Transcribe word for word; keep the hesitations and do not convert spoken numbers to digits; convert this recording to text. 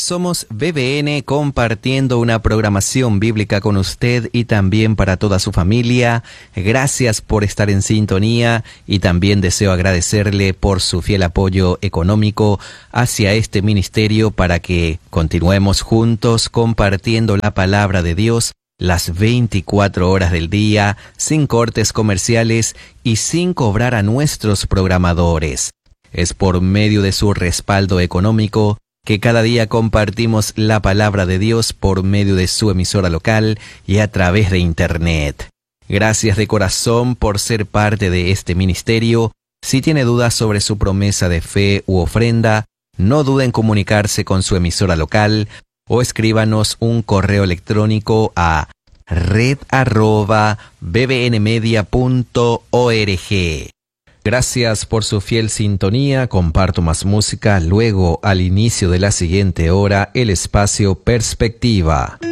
Somos B B N compartiendo una programación bíblica con usted y también para toda su familia. Gracias por estar en sintonía y también deseo agradecerle por su fiel apoyo económico hacia este ministerio para que continuemos juntos compartiendo la palabra de Dios las veinticuatro horas del día, sin cortes comerciales y sin cobrar a nuestros programadores. Es por medio de su respaldo económico que cada día compartimos la palabra de Dios por medio de su emisora local y a través de Internet. Gracias de corazón por ser parte de este ministerio. Si tiene dudas sobre su promesa de fe u ofrenda, no dude en comunicarse con su emisora local o escríbanos un correo electrónico a red arroba bbnmedia punto org. Gracias por su fiel sintonía. Comparto más música. Luego, al inicio de la siguiente hora, el espacio Perspectiva.